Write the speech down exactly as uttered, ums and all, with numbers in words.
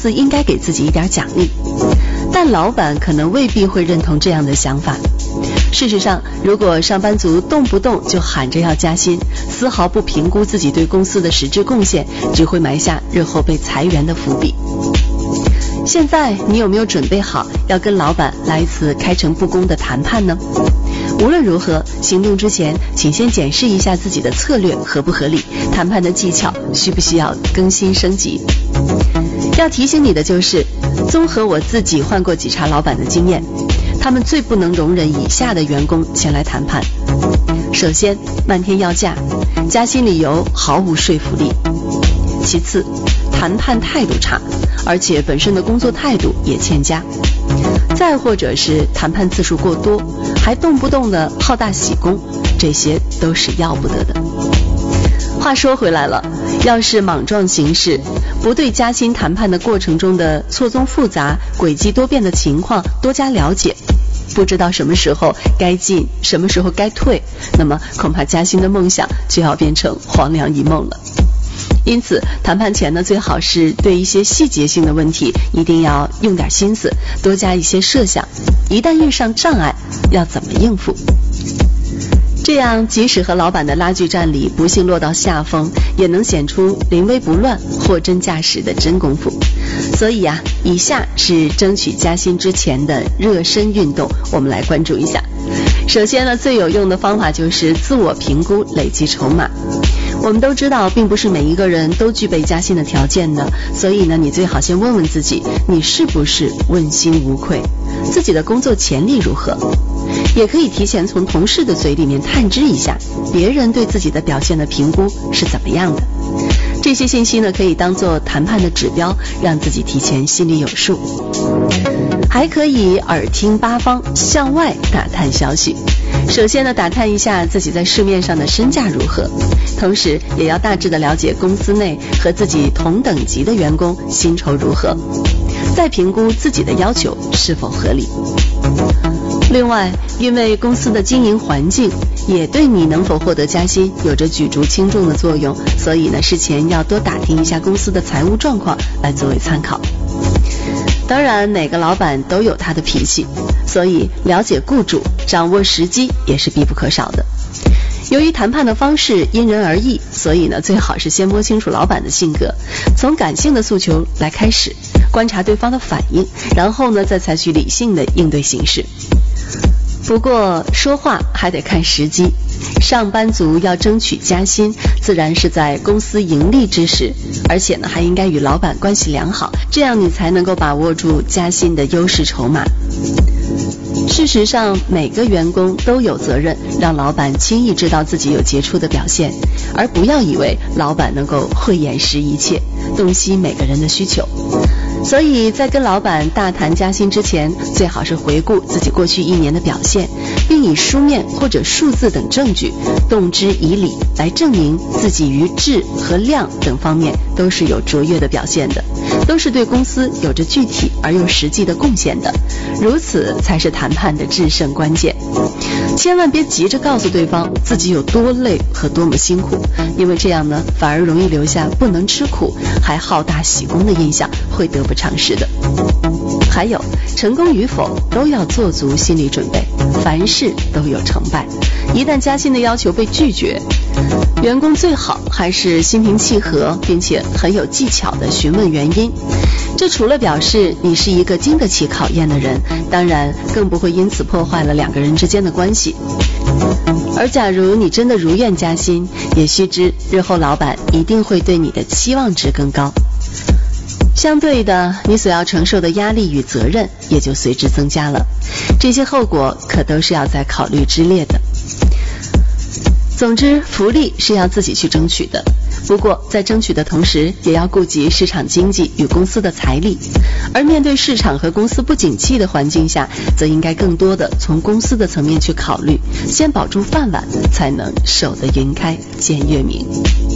司应该给自己一点奖励。但老板可能未必会认同这样的想法。事实上，如果上班族动不动就喊着要加薪，丝毫不评估自己对公司的实质贡献，只会埋下日后被裁员的伏笔。现在你有没有准备好要跟老板来一次开诚布公的谈判呢？无论如何，行动之前请先检视一下自己的策略合不合理，谈判的技巧需不需要更新升级。要提醒你的就是，综合我自己换过几茬老板的经验，他们最不能容忍以下的员工前来谈判。首先，漫天要价，加薪理由毫无说服力。其次，谈判态度差，而且本身的工作态度也欠佳。再或者是谈判次数过多，还动不动的好大喜功，这些都是要不得的。话说回来了，要是莽撞行事，不对加薪谈判的过程中的错综复杂、诡计多变的情况多加了解，不知道什么时候该进，什么时候该退，那么恐怕加薪的梦想就要变成黄粱一梦了。因此，谈判前呢，最好是对一些细节性的问题一定要用点心思，多加一些设想，一旦遇上障碍，要怎么应付。这样即使和老板的拉锯战里不幸落到下风，也能显出临危不乱、货真价实的真功夫。所以啊，以下是争取加薪之前的热身运动，我们来关注一下。首先呢，最有用的方法就是自我评估，累积筹码。我们都知道，并不是每一个人都具备加薪的条件的，所以呢，你最好先问问自己，你是不是问心无愧，自己的工作潜力如何。也可以提前从同事的嘴里面探知一下，别人对自己的表现的评估是怎么样的。这些信息呢，可以当做谈判的指标，让自己提前心里有数。还可以耳听八方，向外打探消息。首先呢，打探一下自己在市面上的身价如何，同时也要大致的了解公司内和自己同等级的员工薪酬如何，再评估自己的要求是否合理。另外，因为公司的经营环境也对你能否获得加薪有着举足轻重的作用，所以呢，事前要多打听一下公司的财务状况来作为参考。当然，每个老板都有他的脾气，所以了解雇主，掌握时机也是必不可少的。由于谈判的方式因人而异，所以呢，最好是先摸清楚老板的性格，从感性的诉求来开始，观察对方的反应，然后呢，再采取理性的应对形式。不过说话还得看时机，上班族要争取加薪，自然是在公司盈利之时，而且呢，还应该与老板关系良好，这样你才能够把握住加薪的优势筹码。事实上，每个员工都有责任让老板轻易知道自己有杰出的表现，而不要以为老板能够慧眼识一切，洞悉每个人的需求。所以在跟老板大谈加薪之前，最好是回顾自己过去一年的表现，并以书面或者数字等证据动之以理来证明自己于质和量等方面都是有卓越的表现的，都是对公司有着具体而又实际的贡献的，如此才是谈判的制胜关键。千万别急着告诉对方自己有多累和多么辛苦，因为这样呢，反而容易留下不能吃苦还好大喜功的印象，会得不偿失的。还有，成功与否都要做足心理准备，凡事都有成败，一旦加薪的要求被拒绝，员工最好还是心平气和，并且很有技巧的询问原因。这除了表示你是一个经得起考验的人，当然更不会因此破坏了两个人之间的关系。而假如你真的如愿加薪，也须知日后老板一定会对你的期望值更高，相对的，你所要承受的压力与责任也就随之增加了，这些后果可都是要在考虑之列的。总之，福利是要自己去争取的，不过在争取的同时，也要顾及市场经济与公司的财力，而面对市场和公司不景气的环境下，则应该更多的从公司的层面去考虑，先保住饭碗，才能守得云开见月明。